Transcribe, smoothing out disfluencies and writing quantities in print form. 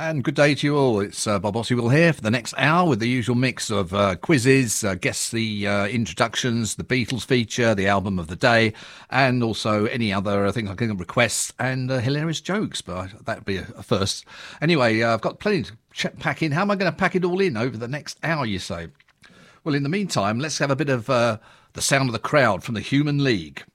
And good day to you all. It's Bob Ossywell here for the next hour with the usual mix of quizzes, guess the introductions, the Beatles feature, the album of the day, and also any other things I can request and hilarious jokes. But that would be a first. Anyway, I've got plenty to pack in. How am I going to pack it all in over the next hour, you say? Well, in the meantime, let's have a bit of the sound of the crowd from the Human League.